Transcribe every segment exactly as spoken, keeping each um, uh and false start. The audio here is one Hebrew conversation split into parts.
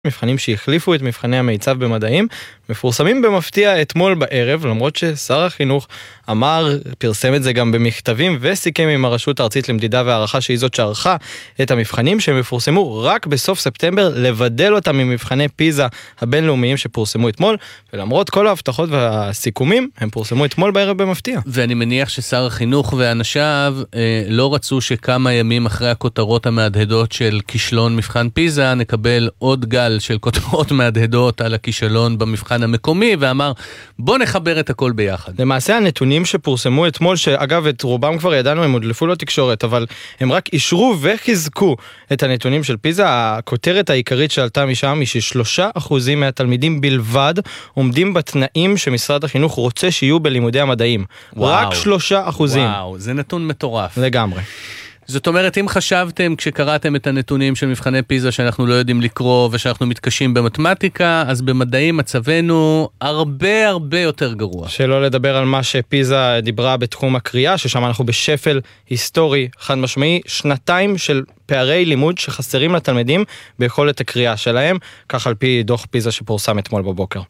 מבחנים שהחליפו את מבחני המיצב במדעים, מפורסמים במפתיע אתמול בערב, למרות ששר החינוך אמר, פרסם את זה גם במכתבים, וסיכם עם הרשות הארצית למדידה והערכה שהיא זאת שערכה את המבחנים, שהם מפורסמו רק בסוף ספטמבר, לבדל אותם ממבחני פיזה הבינלאומיים שפורסמו אתמול, ולמרות כל ההבטחות והסיכומים, הם פורסמו אתמול בערב במפתיע. ואני מניח ששר החינוך ואנשיו אה, לא רצו שכמה ימים אחרי הכותרות המהדהדות של כישלון מבחן פיזה, נקבל עוד גל של כותרות מהדהדות על הכישלון במבחן המקומי, ואמר, בוא נחבר את הכל ביחד. למעשה הנתונים שפורסמו אתמול, שאגב את רובם כבר ידענו, הם הודלפו לתקשורת, אבל הם רק אישרו וחיזקו את הנתונים של פיזה. הכותרת העיקרית שעלתה משם היא ששלושה אחוזים מהתלמידים בלבד עומדים בתנאים שמשרד החינוך רוצה שיהיו בלימודי המדעים. וואו. רק שלושה אחוזים. וואו, זה נתון מטורף. לגמרי. זאת אומרת, אם חשבתם כשקראתם את הנתונים של מבחני פיזה שאנחנו לא יודעים לקרוא ושאנחנו מתקשים במתמטיקה, אז במדעים מצבנו הרבה הרבה יותר גרוע. שלא לדבר על מה שפיזה דיברה בתחום הקריאה, ששם אנחנו בשפל היסטורי חד משמעי, שנתיים של פערי לימוד שחסרים לתלמידים ביכולת הקריאה שלהם, כך על פי דוח פיזה שפורסם אתמול בבוקר.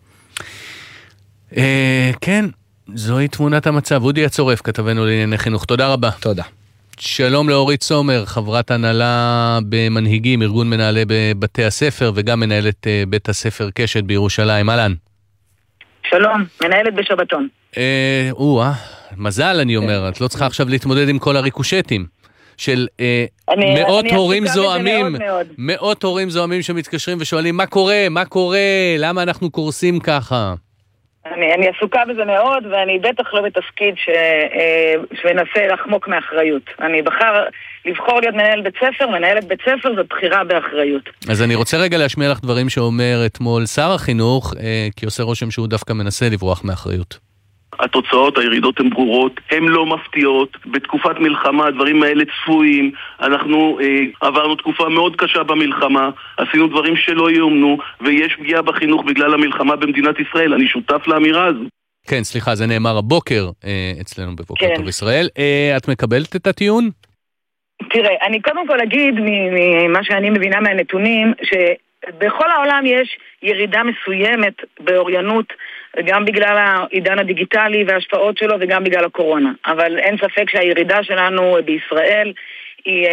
כן, זוהי תמונת המצב. אודי הצורף, כתבנו לענייני חינוך. תודה רבה. תודה. שלום לאורית סומר, חברת הנהלה במנהיגים, ארגון מנהלי בבתי הספר, וגם מנהלת בית הספר קשת בירושלים. אהלן. שלום, מנהלת בשבתון. אה, או, אה, מזל אני אומר, את לא צריכה עכשיו להתמודד עם כל הריקושטים של אה, אני, מאות אני הורים זועמים, מאוד, מאוד. מאות הורים זועמים שמתקשרים ושואלים, מה קורה, מה קורה, למה אנחנו קורסים ככה? אני, אני עסוקה בזה מאוד, ואני בטח לא בתפקיד ש, שמנסה לחמוק מאחריות. אני בחר לבחור להיות מנהל בית ספר, מנהלת בית ספר זאת בחירה באחריות. אז אני רוצה רגע להשמיע לך דברים שאומר אתמול שר החינוך, כי עושה רושם שהוא דווקא מנסה לברוח מאחריות. התוצאות, הירידות הן ברורות, הן לא מפתיעות, בתקופת מלחמה הדברים האלה צפויים, אנחנו אה, עברנו תקופה מאוד קשה במלחמה, עשינו דברים שלא יאומנו, ויש פגיעה בחינוך בגלל המלחמה במדינת ישראל, אני שותף לאמירה הזו. כן, סליחה, זה נאמר הבוקר אה, אצלנו בבוקר כן. טוב ישראל. אה, את מקבלת את הטיעון? תראה, אני קודם כל אגיד ממה שאני מבינה מהנתונים, שבכל העולם יש ירידה מסוימת באוריינות, גם בגלל העידן הדיגיטלי וההשפעות שלו וגם בגלל הקורונה. אבל אין ספק שהירידה שלנו בישראל היא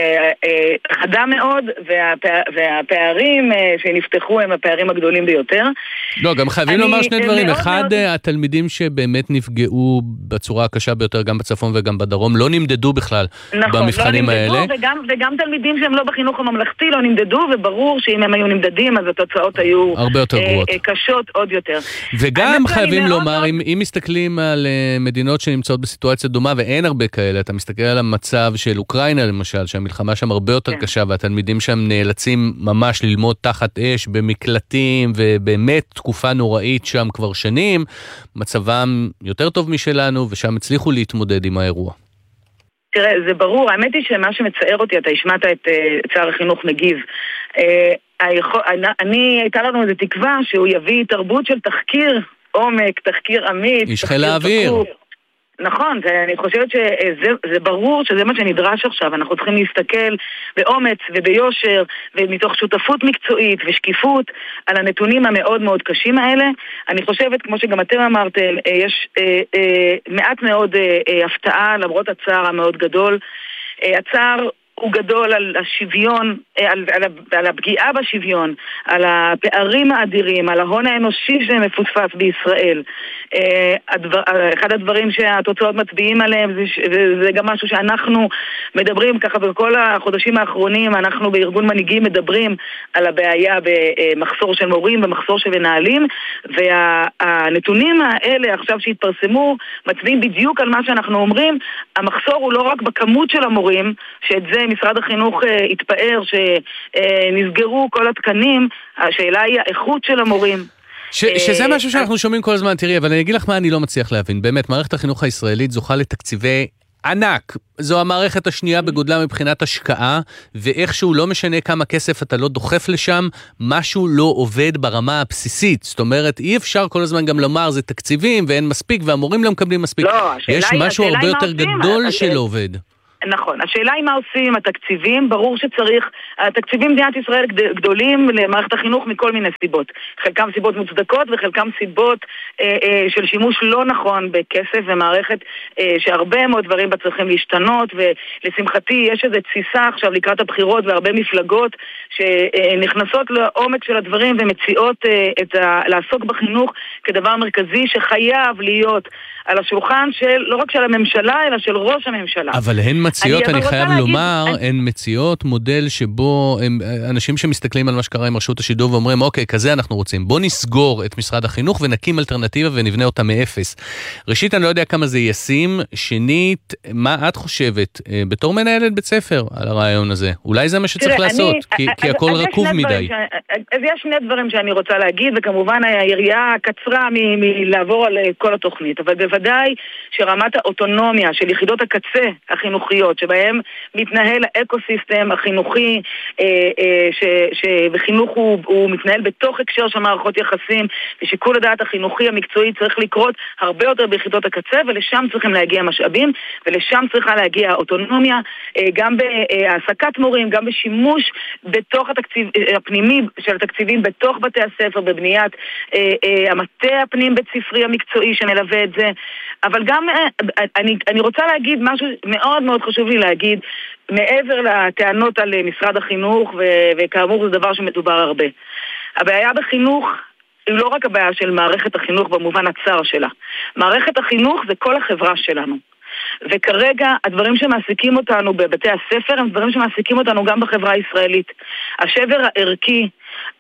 חדה מאוד, והפע... והפערים שנפתחו הם הפערים הגדולים ביותר. לא, גם חייבים אני... לומר שני דברים. אחד, מאוד... התלמידים שבאמת נפגעו בצורה הקשה ביותר, גם בצפון וגם בדרום, לא נמדדו בכלל נכון, במבחנים לא האלה. וגם, וגם תלמידים שהם לא בחינוך הממלכתי לא נמדדו, וברור שאם הם היו נמדדים, אז התוצאות היו הרבה יותר גרועות. קשות עוד יותר. וגם חייבים לומר, אם, אם מסתכלים על מדינות שנמצאות בסיטואציה דומה, ואין הרבה כאלה, אתה מסתכל על המצב של אוקראינה למשל, שהמלחמה שם הרבה יותר כן. קשה, והתלמידים שם נאלצים ממש ללמוד תחת אש במקלטים, ובאמת תקופה נוראית שם כבר שנים, מצבם יותר טוב משלנו, ושם הצליחו להתמודד עם האירוע. תראה, זה ברור, האמת היא שמה שמצער אותי, אתה השמעת את uh, שר החינוך מגיב, uh, היכול, אני, הייתה לנו איזו תקווה שהוא יביא תרבות של תחקיר עומק, תחקיר אמיץ, איש חיל האוויר. נכון, אני חושבת שזה זה ברור שזה מה שנדרש עכשיו, אנחנו צריכים להסתכל באומץ וביושר ומתוך שותפות מקצועית ושקיפות על הנתונים המאוד מאוד קשים האלה. אני חושבת, כמו שגם אתם אמרתם, יש אה, אה, מעט מאוד אה, אה, הפתעה למרות הצער המאוד גדול. אה, הצער הוא גדול על השוויון, על, על, על הפגיעה בשוויון, על הפערים האדירים, על ההון האנושי שמפוספס בישראל. הדבר, אחד הדברים שהתוצאות מצביעים עליהם, זה, זה גם משהו שאנחנו מדברים ככה בכל החודשים האחרונים, אנחנו בארגון מנהיגים מדברים על הבעיה במחסור של מורים, במחסור של מנהלים, והנתונים האלה עכשיו שהתפרסמו, מצביעים בדיוק על מה שאנחנו אומרים, המחסור הוא לא רק בכמות של המורים, שאת זה משרד החינוך התפאר שנסגרו כל התקנים, השאלה היא האיכות של המורים. ש, שזה משהו שאנחנו שומעים כל הזמן, תראי, אבל אני אגיד לך מה אני לא מצליח להבין. באמת, מערכת החינוך הישראלית זוכה לתקציבי ענק. זו המערכת השנייה בגודלה מבחינת השקעה, ואיכשהו לא משנה כמה כסף אתה לא דוחף לשם, משהו לא עובד ברמה הבסיסית. זאת אומרת, אי אפשר כל הזמן גם לומר, זה תקציבים ואין מספיק, והמורים לא מקבלים מספיק. לא, השאלה יש היא, משהו השאלה הרבה יותר עובדים, גדול אבל... שלא עובד. נכון, השאלה היא מה עושים עם התקציבים, ברור שצריך, התקציבים במדינת ישראל גדולים למערכת החינוך מכל מיני סיבות, חלקם סיבות מוצדקות וחלקם סיבות אה, אה, של שימוש לא נכון בכסף ומערכת אה, שהרבה מאוד דברים בה צריכים להשתנות, ולשמחתי יש איזו תסיסה עכשיו לקראת הבחירות והרבה מפלגות שנכנסות לעומק של הדברים ומציעות אה, את ה, לעסוק בחינוך כדבר מרכזי שחייב להיות על השולחן של, לא רק של הממשלה, אלא של ראש הממשלה. אבל הן מציעות, אני, אני חייב לומר, להגיד, הן אני... מציעות מודל שבו הם, אנשים שמסתכלים על מה שקרה עם רשות השידור ואומרים, אוקיי, כזה אנחנו רוצים, בוא נסגור את משרד החינוך ונקים אלטרנטיבה ונבנה אותה מאפס. ראשית, אני לא יודע כמה זה ישים, שנית, מה את חושבת, בתור מנהלת בית ספר על הרעיון הזה? אולי זה מה שצריך תראה, לעשות, אני, כי, כי הכל רקוב מדי. אז יש שני דברים שאני רוצה להגיד, וכמובן היריעה קצרה מלעבור על כל התוכנית, אבל בוודאי שרמת האוטונומיה של יחידות הקצה החינוכיות, שבהם מתנהל האקוסיסטם החינוכי, וחינוך הוא, הוא מתנהל בתוך הקשר של מערכות יחסים, ושיקול הדעת החינוכי המקצועי צריך לקרות הרבה יותר ביחידות הקצה, ולשם צריכים להגיע משאבים, ולשם צריכה להגיע האוטונומיה, גם בהעסקת מורים, גם בשימוש בתוך התקציב הפנימי של התקציבים בתוך בתי הספר, בבניית המטה הפנים בית ספרי המקצועי שמלווה את זה. אבל גם אני, אני רוצה להגיד משהו מאוד מאוד חשוב לי להגיד, מעבר לטענות על משרד החינוך, ו, וכאמור זה דבר שמדובר הרבה. הבעיה בחינוך היא לא רק הבעיה של מערכת החינוך במובן הצר שלה. מערכת החינוך זה כל החברה שלנו. וכרגע הדברים שמעסיקים אותנו בבתי הספר הם דברים שמעסיקים אותנו גם בחברה הישראלית. השבר הערכי,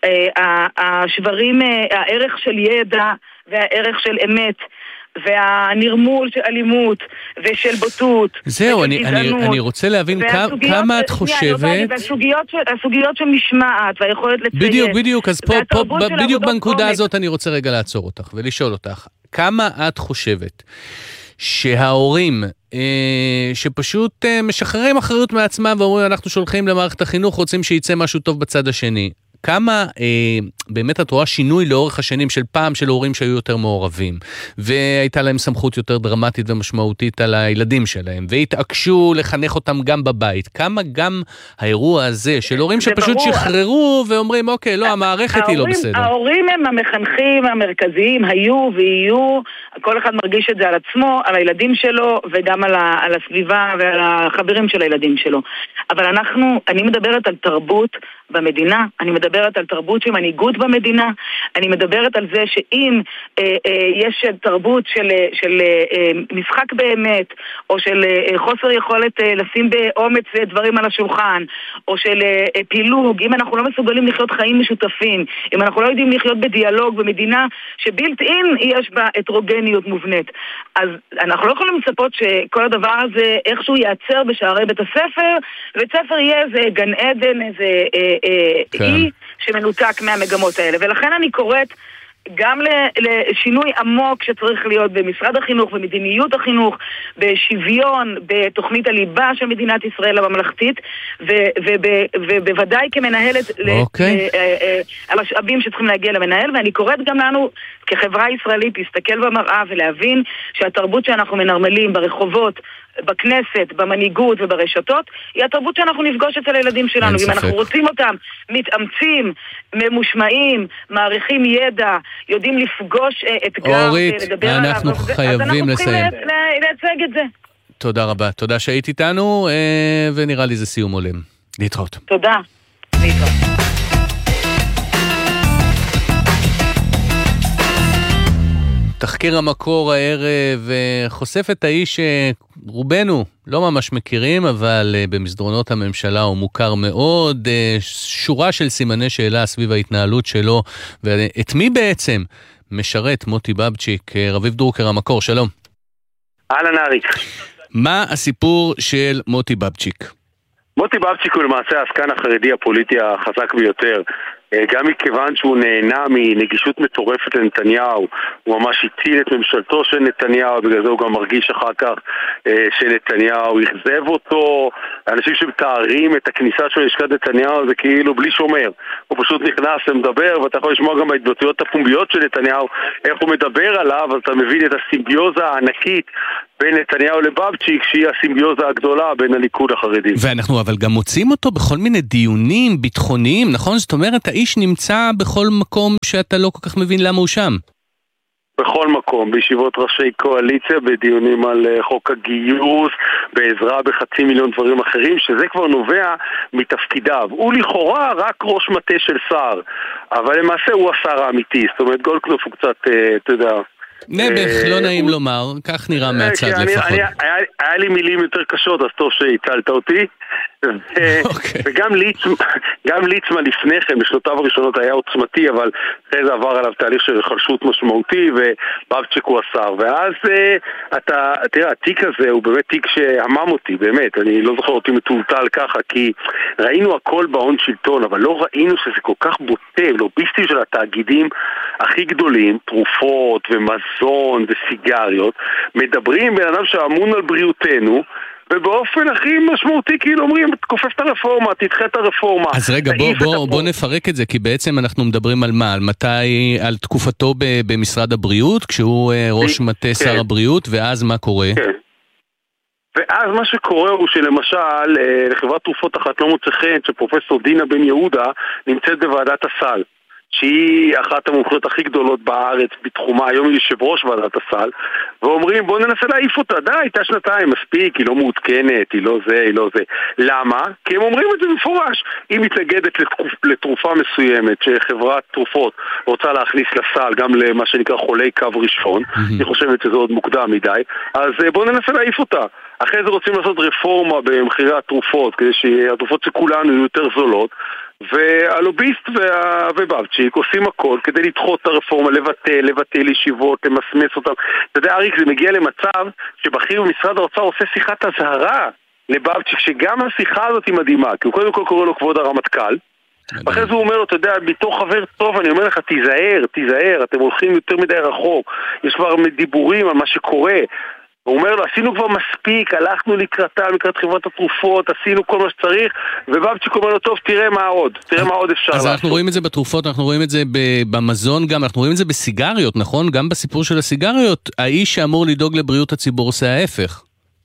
השברים, הערך של ידע והערך של אמת, והנרמול של אלימות ושל בוטות. זהו, אני, אני, אני רוצה להבין כמה את חושבת... והסוגיות של, הסוגיות של משמעת והיכולת לציין. בדיוק, בדיוק, אז פה, פה בדיוק בנקודה עומק. הזאת אני רוצה רגע לעצור אותך ולשאול אותך, כמה את חושבת שההורים אה, שפשוט אה, משחררים אחריות מעצמם ואומרים אנחנו שולחים למערכת החינוך, רוצים שייצא משהו טוב בצד השני, כמה אה, באמת את רואה שינוי לאורך השנים של פעם של הורים שהיו יותר מעורבים, והייתה להם סמכות יותר דרמטית ומשמעותית על הילדים שלהם, והתעקשו לחנך אותם גם בבית, כמה גם האירוע הזה של הורים שפשוט ברור. שחררו ואומרים אוקיי, לא, המערכת ההורים, היא לא בסדר. ההורים הם המחנכים המרכזיים, היו ויהיו, כל אחד מרגיש את זה על עצמו, על הילדים שלו, וגם על, ה, על הסביבה ועל החברים של הילדים שלו. אבל אנחנו, אני מדברת על תרבות במדינה, אני מדברת על תרבות של מנהיגות במדינה, אני מדברת על זה שאם אה, אה, יש תרבות של, של אה, משחק באמת, או של אה, חוסר יכולת אה, לשים באומץ דברים על השולחן, או של אה, פילוג, אם אנחנו לא מסוגלים לחיות חיים משותפים, אם אנחנו לא יודעים לחיות בדיאלוג במדינה שבילט אין יש בה הטרוגניות מובנית, אז אנחנו לא יכולים לצפות שכל הדבר הזה איכשהו ייעצר בשערי בית הספר, בית ספר יהיה איזה גן עדן, איזה אה, כן. אי שמנותק מהמגמות האלה, ולכן אני קוראת גם לשינוי עמוק שצריך להיות במשרד החינוך, במדיניות החינוך, בשוויון, בתוכנית הליבה של מדינת ישראל הממלכתית, ובוודאי כמנהלת okay. על השאבים שצריכים להגיע למנהל, ואני קוראת גם לנו כחברה ישראלית להסתכל במראה ולהבין שהתרבות שאנחנו מנרמלים ברחובות, בכנסת, במנהיגות וברשתות, היא התרבות שאנחנו נפגוש אצל הילדים שלנו. אם אנחנו רוצים אותם, מתאמצים, ממושמעים, מעריכים ידע, יודעים לפגוש אתגר ולדבר עליו, אנחנו חייבים לסיים. אז אנחנו צריכים להציג את זה. תודה רבה. תודה שהיית איתנו, ונראה לי זה סיום עולם. להתראות. תודה. להתראות. תחקיר המקור הערב חושף את האיש שרובנו לא ממש מכירים, אבל במסדרונות הממשלה הוא מוכר מאוד, שורה של סימני שאלה סביב ההתנהלות שלו, ואת מי בעצם משרת מוטי בבצ'יק. רביב דרוקר, המקור, שלום. אהלן אריק. מה הסיפור של מוטי בבצ'יק? מוטי בבצ'יק הוא למעשה העסקן החרדי הפוליטי החזק ביותר, גם מכיוון שהוא נהנה מנגישות מטורפת לנתניהו, הוא ממש הציל את ממשלתו של נתניהו, בגלל זה הוא גם מרגיש אחר כך שנתניהו יחזב אותו. אנשים שמתארים את הכניסה של לשכת נתניהו זה כאילו בלי שומר, הוא פשוט נכנס ומדבר, ואתה יכול לשמוע גם בהתבטאויות הפומביות של נתניהו איך הוא מדבר עליו, אז אתה מבין את הסימביוזה הענקית בין נתניהו לבבצ'יק, שהיא הסימביוזה הגדולה בין הליכוד לחרדים. ואנחנו אבל גם מוצאים אותו בכל מיני דיונים ביטחוניים, נכון? זאת אומרת, האיש נמצא בכל מקום שאתה לא כל כך מבין למה הוא שם. בכל מקום, בישיבות ראשי קואליציה, בדיונים על חוק הגיוס, בעזרה בחצי מיליון דברים אחרים, שזה כבר נובע מתפקידיו. הוא לכאורה רק ראש מטה של שר, אבל למעשה הוא השר האמיתי. זאת אומרת, גולדקנופ הוא קצת, אתה יודע... נבח, לא נעים לומר, כך נראה מהצד לפחות. היה לי מילים יותר קשות, אז טוב שהצלת אותי. וגם ליצמן לפני כן, בשנותיו הראשונות היה עוצמתי, אבל אחרי זה עבר עליו תהליך של חלשות משמעותי, ובבצ'יק הוא השר. ואז אתה, תראה, התיק הזה הוא באמת תיק שהמם אותי, באמת. אני לא זוכר אותי מטולטל ככה, כי ראינו הכל בהון שלטון, אבל לא ראינו שזה כל כך בוטה, לוביסטים של התאגידים הכי גדולים, תרופות ומזון וסיגריות, מדברים בין אדם שאמון על בריאותנו, ובאופן הכי משמעותי כאילו אומרים, תכופף את הרפורמה, תדחה את הרפורמה. אז רגע, בוא, בוא, בוא נפרק את זה, כי בעצם אנחנו מדברים על מה? על מתי, על תקופתו במשרד הבריאות, כשהוא ראש מטה שר הבריאות, ואז מה קורה? כן. ואז מה שקורה הוא שלמשל, לחברת תרופות אחת לא מוצא חן, שפרופסור דינה בן יהודה נמצאת בוועדת הסל. שהיא אחת המומחיות הכי גדולות בארץ בתחומה, היום היא יושב ראש ועדת הסל, ואומרים בוא ננסה להעיף אותה, די, הייתה שנתיים, מספיק, היא לא מעודכנת, היא לא זה, היא לא זה. למה? כי הם אומרים את זה מפורש. היא מתנגדת לתרופ, לתרופה מסוימת, שחברת תרופות רוצה להכניס לסל, גם למה שנקרא חולי קו ראשון, אני חושבת שזה עוד מוקדם מדי, אז בוא ננסה להעיף אותה. אחרי זה רוצים לעשות רפורמה במחירי התרופות, כדי שהתרופות שכולנו יהיו יותר זולות, והלוביסט ובבצ'יק עושים הכל כדי לדחות את הרפורמה, לבטל, לבטל ישיבות, למסמס אותם. אתה יודע, אריק, זה מגיע למצב שבכיר במשרד האוצר עושה שיחת הזהרה לבבצ'יק, שגם השיחה הזאת היא מדהימה, כי הוא קודם כל קורא לו כבוד הרמטכ"ל, אחרי זה הוא אומר לו, אתה יודע, בתור חבר טוב, אני אומר לך, תיזהר, תיזהר, אתם הולכים יותר מדי רחוק, יש כבר דיבורים על מה שקורה. הוא אומר לו, עשינו כבר מספיק, הלכנו לקראתה, לקראת חברת התרופות, עשינו כל מה שצריך, ובבצ'יק אומר לו, טוב, תראה מה עוד, תראה מה עוד אפשר לעשות. אז אנחנו רואים את זה בתרופות, אנחנו רואים את זה במזון גם, אנחנו רואים את זה בסיגריות, נכון? גם בסיפור של הסיגריות, האיש שאמור לדאוג לבריאות הציבור עושה ההפך.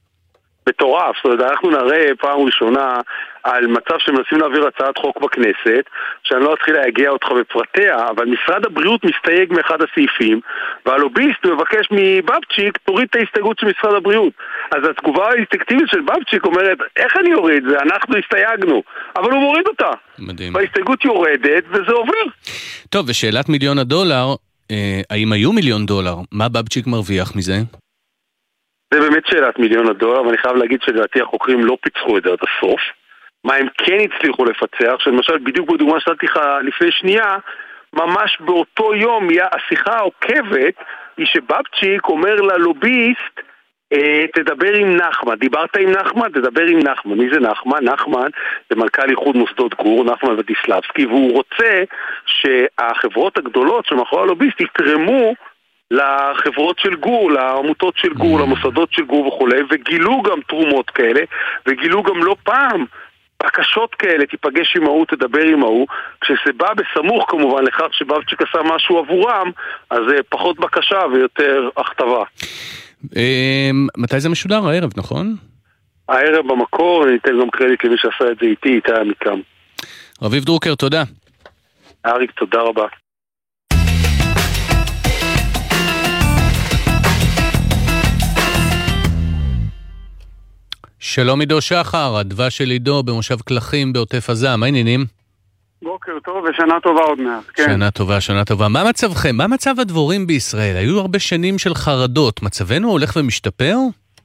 מטורף, זאת אומרת, אנחנו נראה פעם ראשונה על מצב שמנסים להעביר הצעת חוק בכנסת, שאני לא אתחיל להגיע אותך בפרטיה, אבל משרד הבריאות מסתייג מאחד הסעיפים, והלוביסט מבקש מבבצ'יק, תוריד את ההסתייגות של משרד הבריאות. אז התגובה האינסטינקטיבית של בבצ'יק אומרת, איך אני אוריד זה? אנחנו הסתייגנו, אבל הוא מוריד אותה. מדהים. וההסתייגות יורדת, וזה עובר. טוב, ושאלת מיליון הדולר, אה, האם היו מיליון דולר? מה בבצ'יק מרוויח מזה? זה באמת שאלת מיליון הדולר, ואני חייב להגיד שלדעתי החוקרים לא פיצחו את זה עד הסוף. מה הם כן הצליחו לפצח, שלמשל בדיוק בדוגמה שתתי לך לפני שנייה, ממש באותו יום השיחה העוקבת היא שבבצ'יק אומר ללוביסט, אה, תדבר עם נחמן, דיברת עם נחמן? תדבר עם נחמן. מי זה נחמן? נחמן זה מנכ"ל איחוד מוסדות גור, נחמן ודיסלבסקי, והוא רוצה שהחברות הגדולות שמאחורי הלוביסט יתרמו לחברות של גור, לעמותות של גור, למוסדות של גור וכו', וגילו גם תרומות כאלה, וגילו גם לא פעם בקשות כאלה, תיפגש עם ההוא, תדבר עם ההוא, כשזה בא בסמוך כמובן לכך שבבצ'יק עשה משהו עבורם, אז זה פחות בקשה ויותר הכתבה. מתי זה משודר? הערב, נכון? הערב במקור, אני אתן גם קרדיט למי שעשה את זה איתי, איתי עמיקם. רביב דרוקר, תודה. אריק, תודה רבה. שלום עידו שחר, הדבש של עידו במושב קלחים בעוטף עזה, מה העניינים? בוקר טוב ושנה טובה עוד מעט, כן. שנה טובה, שנה טובה. מה מצבכם? מה מצב הדבורים בישראל? היו הרבה שנים של חרדות, מצבנו הולך ומשתפר?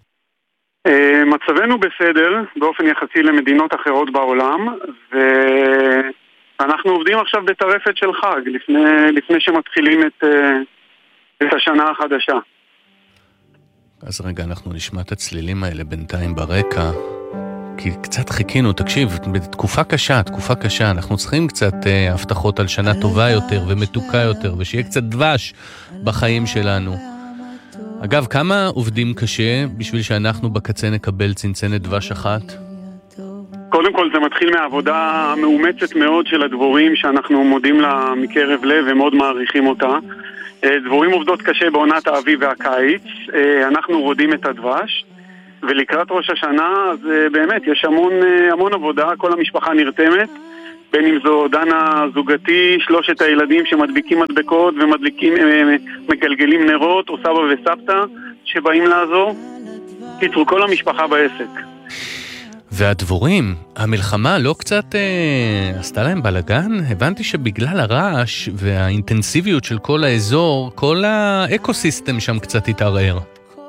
מצבנו בסדר, באופן יחסי למדינות אחרות בעולם, ואנחנו עובדים עכשיו בטרפת של חג, לפני, לפני שמתחילים את, את השנה החדשה. אז רגע, אנחנו נשמע את הצלילים האלה בינתיים ברקע, כי קצת חיכינו, תקשיב, בתקופה קשה, תקופה קשה, אנחנו צריכים קצת אה, הבטחות על שנה טובה יותר ומתוקה יותר, ושיהיה קצת דבש בחיים שלנו. אגב, כמה עובדים קשה בשביל שאנחנו בקצה נקבל צנצנת דבש אחת? קודם כל זה מתחיל מהעבודה המאומצת מאוד של הדבורים, שאנחנו מודים לה מקרב לב ומאוד מעריכים אותה. דבורים עובדות קשה בעונת האביב והקיץ, אנחנו רודים את הדבש, ולקראת ראש השנה אז באמת יש המון, המון עבודה, כל המשפחה נרתמת, בין אם זו דנה זוגתי, שלושת הילדים שמדביקים מדבקות ומדליקים, מגלגלים נרות, או סבא וסבתא שבאים לעזור. קיצרו, כל המשפחה בעסק. והדבורים, המלחמה לא קצת אה, עשתה להם בלגן? הבנתי שבגלל הרעש והאינטנסיביות של כל האזור, כל האקוסיסטם שם קצת התערער.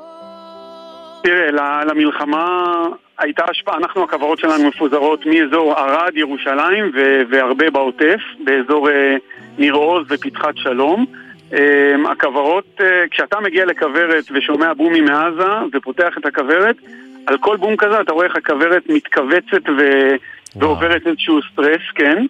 תראה, למלחמה הייתה השפעה, אנחנו הכוורות שלנו מפוזרות מאזור ערד, ירושלים ו- והרבה בעוטף, באזור אה, ניר עוז ופתחת שלום. אה, הכוורות, אה, כשאתה מגיע לכוורת ושומע בומי מעזה ופותח את הכוורת, על כל בום כזה אתה רואה איך הכוורת מתכווצת ו- ועוברת איזשהו סטרס, כן?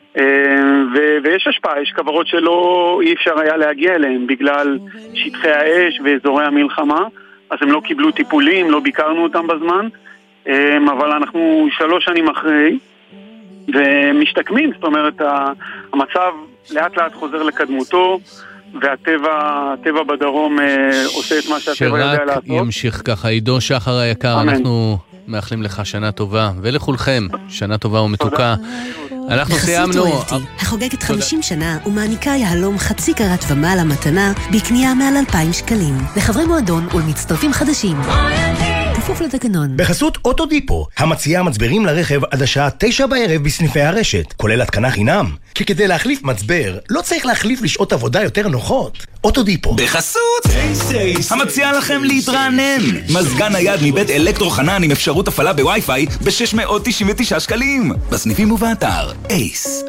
ו- ויש השפעה, יש כוורות שלא אי אפשר היה להגיע אליהם בגלל שטחי האש ואזורי המלחמה, אז הם לא קיבלו טיפולים, לא ביקרנו אותם בזמן, אבל אנחנו שלוש שנים אחרי ומשתקמים, זאת אומרת המצב לאט לאט חוזר לקדמותו, והטבע הטבע בדרום עושה את מה שהטבע יודע לעשות. שרק ימשיך ככה. עידו שחר היקר, אמן. אנחנו מאחלים לך שנה טובה, ולכולכם שנה טובה ומתוקה. אנחנו סיימנו. החוגגת חמישים שנה ומעניקה יהלום חצי קרת ומעלה מתנה בקנייה מעל אלפיים שקלים. לחברי מועדון ולמצטרפים חדשים. כפוף לתקנון. בחסות אוטודיפו, המציעה מצברים לרכב עד השעה תשע בערב בסניפי הרשת, כולל התקנה חינם. כי כדי להחליף מצבר, לא צריך להחליף לשעות עבודה יותר נוחות. אוטודיפו. בחסות אייס, המציעה לכם להתרענן. מזגן נייד מבית אלקטרו חנן עם אפשרות הפעלה בווי-פיי ב-שש מאות תשעים ותשעה שקלים. בסניפים ובאתר אייס.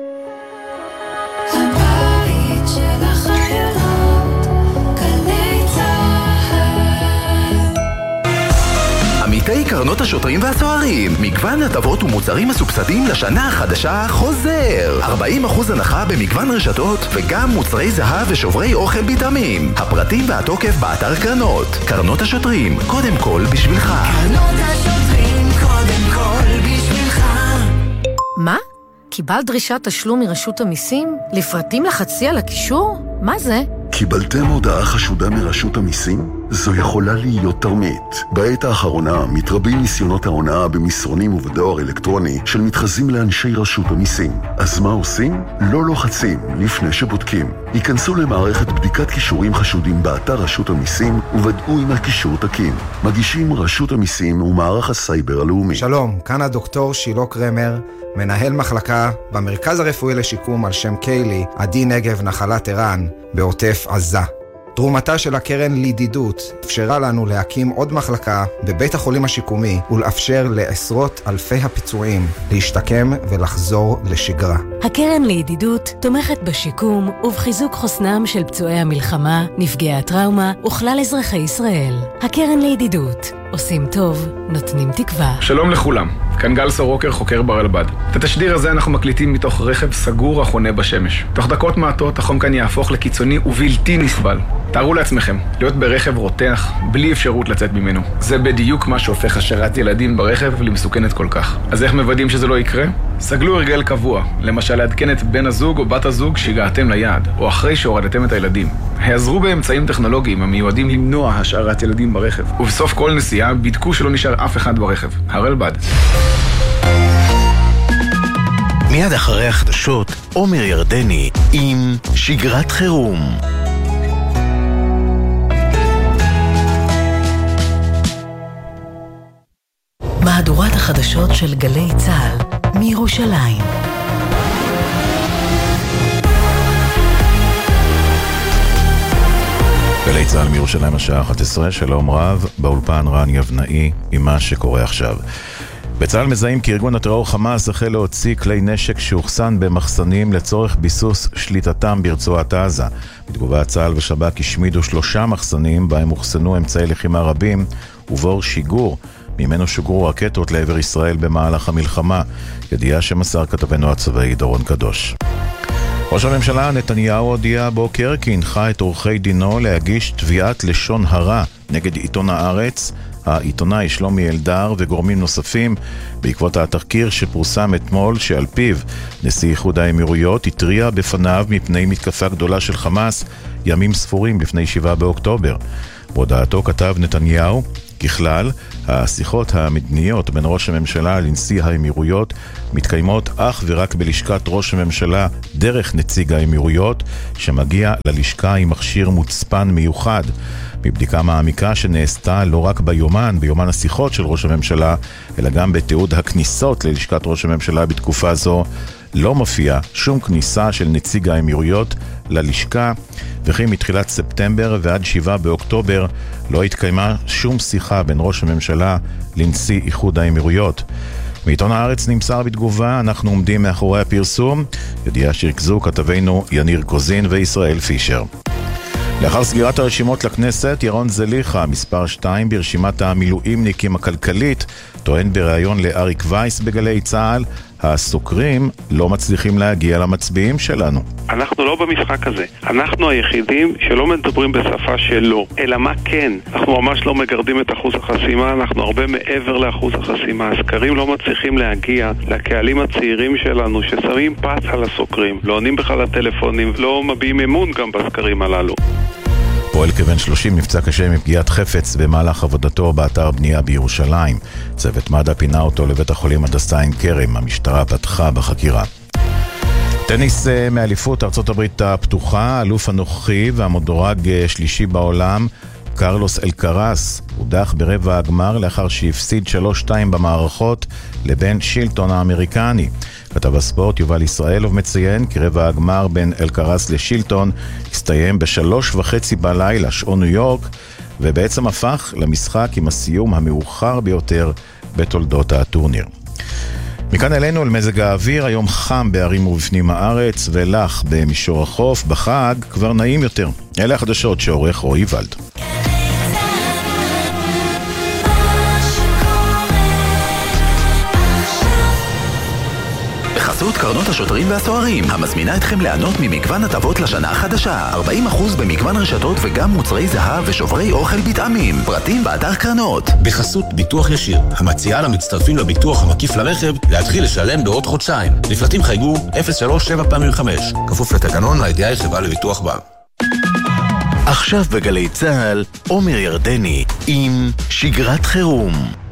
הבית של החיילות, גלי צהל. עמיתי קרנות השוטרים והסוהרים, מגוון הטבות ומוצרים מסובסדים לשנה החדשה חוזר. ארבעים אחוז הנחה במגוון רשתות וגם מוצרי זהב ושוברי אוכל ביטמים. הפרטים והתוקף באתר קרנות. קרנות השוטרים, קודם כל בשבילך. קרנות השוטרים, קודם כל בשבילך. מה? קיבלת דרישת תשלום מרשות המיסים? לפרטים לחצי על הקישור? מה זה? קיבלתם הודעה חשודה מרשות המיסים? זו יכולה להיות תרמית. בעת האחרונה מתרבים ניסיונות ההונאה במסרונים ובדואר אלקטרוני של מתחזים לאנשי רשות המיסים. אז מה עושים? לא לוחצים לפני שבודקים. היכנסו למערכת בדיקת קישורים חשודים באתר רשות המיסים וודאו אם הקישור תקין. מגישים רשות המיסים ומערך הסייבר הלאומי. שלום, כאן הדוקטור שילה קרמר, מנהל מחלקה במרכז הרפואי לשיקום על שם קיילי, עדי נגב נחלת ערן, בעוטף עזה. תרומתה של הקרן לידידות אפשרה לנו להקים עוד מחלקה בבית החולים השיקומי ולאפשר לעשרות אלפי הפצועים להשתקם ולחזור לשגרה. הקרן לידידות תומכת בשיקום ובחיזוק חוסנם של פצועי המלחמה, נפגעי הטראומה וכלל אזרחי ישראל. הקרן לידידות, עושים טוב, נותנים תקווה. שלום לכולם, כאן גל סורוקר, חוקר ברלב"ד. את התשדיר הזה אנחנו מקליטים מתוך רכב סגור החונה בשמש. תוך דקות מעטות החום כאן יהפוך לקיצוני ובלתי נסבל. תארו לעצמכם, להיות ברכב רותח בלי אפשרות לצאת ממנו. זה בדיוק מה שהופך השארת ילדים ברכב למסוכנת כל כך. אז איך מוודאים שזה לא יקרה? סגלו הרגל קבוע, למשל לעדכן את בן הזוג או בת הזוג שהגעתם ליעד, או אחרי שהורדתם את הילדים. העזרו באמצעים טכנולוגיים המיועדים למנוע השארת ילדים ברכב. ובסוף כל נסיעה בדקו שלא נשאר אף אחד ברכב. הרלב"ד. מיד אחרי החדשות, עומר ירדני עם שגרת חירום. מהדורת החדשות של גלי צהל מירושלים. גלי צהל מירושלים השעה אחת עשרה, שלום רב, באולפן רן יבנאי עם מה שקורה עכשיו. בצהל מזהים כי ארגון הטרור חמאס החל להוציא כלי נשק שהוחסן במחסנים לצורך ביסוס שליטתם ברצועת עזה. בתגובה צהל ושב"כ השמידו שלושה מחסנים בהם הוחסנו אמצעי לחימה רבים ובור שיגור ממנו שוגרו רקטות לעבר ישראל במהלך המלחמה, ידיעה שמסר כתבנו הצבאי דורון קדוש. ראש הממשלה נתניהו הודיע בוקר כי הנחה את עורכי דינו להגיש תביעת לשון הרע נגד עיתון הארץ העיתונאי שלומי אלדר וגורמים נוספים בעקבות התחקיר שפורסם אתמול שעל פיו נשיא איחוד האמירויות התריע בפניו מפני מתקפה גדולה של חמאס ימים ספורים לפני שבעה באוקטובר. בהודעתו כתב נתניהו, ככלל, השיחות המדיניות בין ראש הממשלה לנשיא האמירויות מתקיימות אך ורק בלשכת ראש הממשלה דרך נציג האמירויות שמגיע ללשכה עם מכשיר מוצפן מיוחד. מבדיקה מעמיקה שנעשתה לא רק ביומן, ביומן השיחות של ראש הממשלה, אלא גם בתיעוד הכניסות ללשכת ראש הממשלה בתקופה זו, לא מופיע שום כניסה של נציג האמירויות ללשכה, וכי מתחילת ספטמבר ועד שבעה באוקטובר לא התקיימה שום שיחה בין ראש הממשלה לנשיא איחוד האמירויות. מעיתון הארץ נמסר בתגובה, אנחנו עומדים מאחורי הפרסום, ידיעה שרכזו כתבינו יניר קוזין וישראל פישר. לאחר סגירת הרשימות לכנסת, ירון זליכה, מספר שתיים ברשימת המילואימניקים הכלכלית, טוען בריאיון לאריק וייס בגלי צה"ל, הסוקרים לא מצליחים להגיע למצביעים שלנו. אנחנו לא במשחק הזה. אנחנו היחידים שלא מדברים בשפה שלו. אלא מה כן? אנחנו ממש לא מגרדים את אחוז החסימה, אנחנו הרבה מעבר לאחוז החסימה. הסקרים לא מצליחים להגיע לקהלים הצעירים שלנו ששמים פס על הסוקרים. לא עונים בכלל לטלפונים, לא מביעים אמון גם בסקרים הללו. פועל כבן שלושים נפצע קשה מפגיעת חפץ במהלך עבודתו באתר בנייה בירושלים. צוות מד"א פינה אותו לבית החולים הדסה עין כרם. המשטרה פתחה בחקירה. טניס מאליפות ארצות הברית הפתוחה, אלוף הנוכחי והמדורג שלישי בעולם, קרלוס אלקרס, הודח ברבע הגמר לאחר שהפסיד שלוש שתיים במערכות לבן שילטון האמריקני. כתב הספורט יובל ישראלוב מציין כי רבע הגמר בין אלקרס לשילטון הסתיים בשלוש וחצי בלילה שעון ניו יורק, ובעצם הפך למשחק עם הסיום המאוחר ביותר בתולדות הטורניר. מכאן אלינו למזג האוויר, היום חם בערים ובפנים הארץ ולח במישור החוף, בחג כבר נעים יותר. אלה החדשות שעורך רועי ולד. בחסות קרנות השוטרים והסוהרים, המזמינה אתכם ליהנות ממגוון הטבות לשנה החדשה. ארבעים אחוז במגוון רשתות וגם מוצרי זהב ושוברי אוכל בטעמים. פרטים באתר קרנות. בחסות ביטוח ישיר, המציעה למצטרפים לביטוח המקיף לרכב להתחיל לשלם בעוד חודשיים. לפרטים חייגו אפס שלוש שבע פעמים חמש. כפוף לתקנון, הידיעה היא חברה לביטוח בע"מ. עכשיו בגלי צה"ל, עומר ירדני עם שגרת חירום.